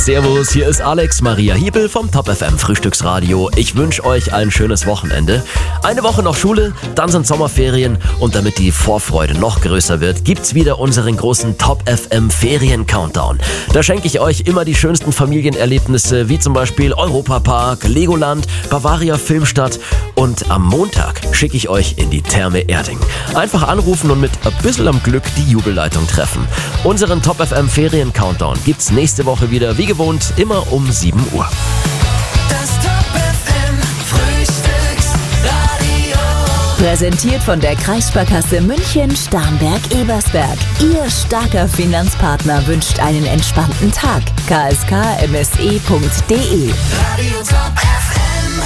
Servus, hier ist Alex Maria Hiebel vom Top FM Frühstücksradio. Ich wünsche euch ein schönes Wochenende. Eine Woche noch Schule, dann sind Sommerferien und damit die Vorfreude noch größer wird, gibt's wieder unseren großen Top FM Ferien Countdown. Da schenke ich euch immer die schönsten Familienerlebnisse, wie zum Beispiel Europapark, Legoland, Bavaria Filmstadt und am Montag schicke ich euch in die Therme Erding. Einfach anrufen und mit ein bisschen am Glück die Jubelleitung treffen. Unseren Top FM Ferien Countdown gibt's nächste Woche wieder, wie gewohnt, immer um 7 Uhr. Das Top FM Frühstücksradio. Präsentiert von der Kreissparkasse München, Starnberg-Ebersberg. Ihr starker Finanzpartner wünscht einen entspannten Tag. kskmse.de Radio Top FM.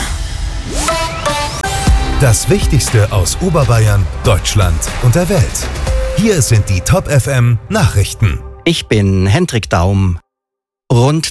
Das Wichtigste aus Oberbayern, Deutschland und der Welt. Hier sind die Top FM Nachrichten. Ich bin Hendrik Daum. Rund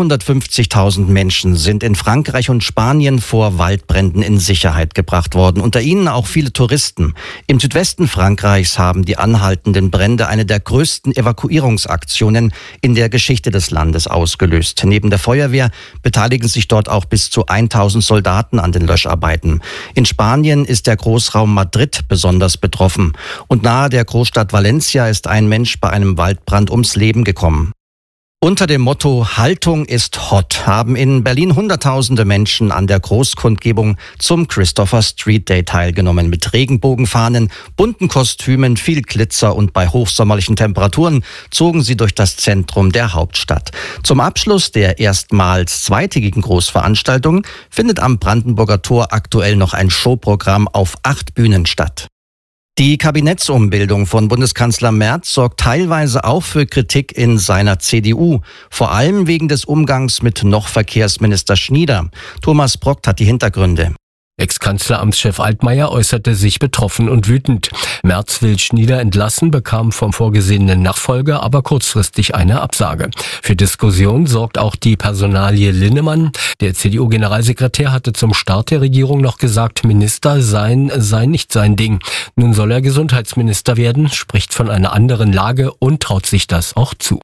250.000 Menschen sind in Frankreich und Spanien vor Waldbränden in Sicherheit gebracht worden. Unter ihnen auch viele Touristen. Im Südwesten Frankreichs haben die anhaltenden Brände eine der größten Evakuierungsaktionen in der Geschichte des Landes ausgelöst. Neben der Feuerwehr beteiligen sich dort auch bis zu 1000 Soldaten an den Löscharbeiten. In Spanien ist der Großraum Madrid besonders betroffen. Und nahe der Großstadt Valencia ist ein Mensch bei einem Waldbrand ums Leben gekommen. Unter dem Motto Haltung ist hot haben in Berlin Hunderttausende Menschen an der Großkundgebung zum Christopher Street Day teilgenommen. Mit Regenbogenfahnen, bunten Kostümen, viel Glitzer und bei hochsommerlichen Temperaturen zogen sie durch das Zentrum der Hauptstadt. Zum Abschluss der erstmals zweitägigen Großveranstaltung findet am Brandenburger Tor aktuell noch ein Showprogramm auf 8 Bühnen statt. Die Kabinettsumbildung von Bundeskanzler Merz sorgt teilweise auch für Kritik in seiner CDU, vor allem wegen des Umgangs mit noch Verkehrsminister Schnieder. Thomas Brockt hat die Hintergründe. Ex-Kanzleramtschef Altmaier äußerte sich betroffen und wütend. Merz will Schnieder entlassen, bekam vom vorgesehenen Nachfolger aber kurzfristig eine Absage. Für Diskussion sorgt auch die Personalie Linnemann. Der CDU-Generalsekretär hatte zum Start der Regierung noch gesagt, Minister sei nicht sein Ding. Nun soll er Gesundheitsminister werden, spricht von einer anderen Lage und traut sich das auch zu.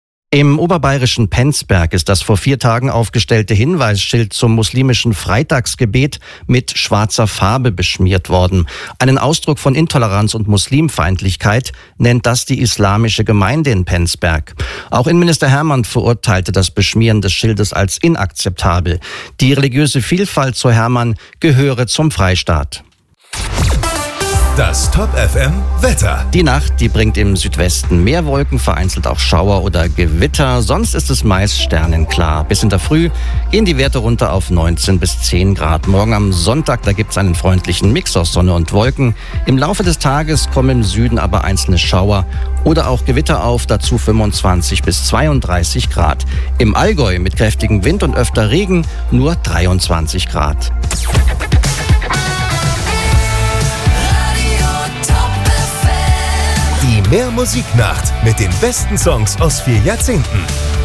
Im oberbayerischen Penzberg ist das vor 4 Tagen aufgestellte Hinweisschild zum muslimischen Freitagsgebet mit schwarzer Farbe beschmiert worden. Einen Ausdruck von Intoleranz und Muslimfeindlichkeit nennt das die islamische Gemeinde in Penzberg. Auch Innenminister Hermann verurteilte das Beschmieren des Schildes als inakzeptabel. Die religiöse Vielfalt, so Hermann, gehöre zum Freistaat. Das Top FM Wetter. Die Nacht, die bringt im Südwesten mehr Wolken, vereinzelt auch Schauer oder Gewitter. Sonst ist es meist sternenklar. Bis in der Früh gehen die Werte runter auf 19 bis 10 Grad. Morgen am Sonntag, da gibt es einen freundlichen Mix aus Sonne und Wolken. Im Laufe des Tages kommen im Süden aber einzelne Schauer oder auch Gewitter auf, dazu 25 bis 32 Grad. Im Allgäu mit kräftigem Wind und öfter Regen nur 23 Grad. Die Mehr Musiknacht mit den besten Songs aus 4 Jahrzehnten.